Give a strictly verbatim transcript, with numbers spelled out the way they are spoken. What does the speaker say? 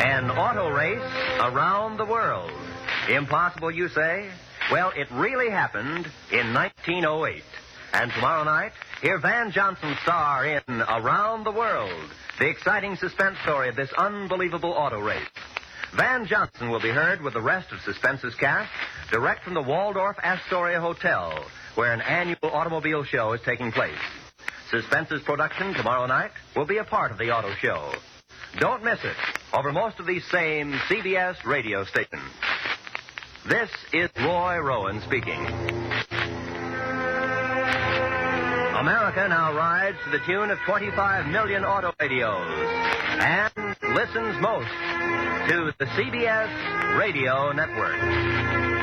An auto race around the world. Impossible, you say? Well, it really happened in nineteen oh eight. And tomorrow night, hear Van Johnson star in Around the World, the exciting suspense story of this unbelievable auto race. Van Johnson will be heard with the rest of Suspense's cast direct from the Waldorf Astoria Hotel, where an annual automobile show is taking place. Suspense's production tomorrow night will be a part of the auto show. Don't miss it over most of these same C B S radio stations. This is Roy Rowan speaking. America now rides to the tune of twenty-five million auto radios and listens most to the C B S Radio Network.